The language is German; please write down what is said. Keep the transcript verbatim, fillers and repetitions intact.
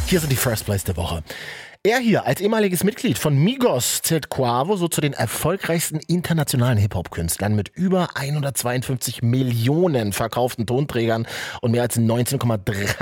Hier sind die First Plays der Woche. Er hier als ehemaliges Mitglied von Migos zählt Quavo so zu den erfolgreichsten internationalen Hip-Hop-Künstlern mit über hundertzweiundfünfzig Millionen verkauften Tonträgern und mehr als neunzehn Komma drei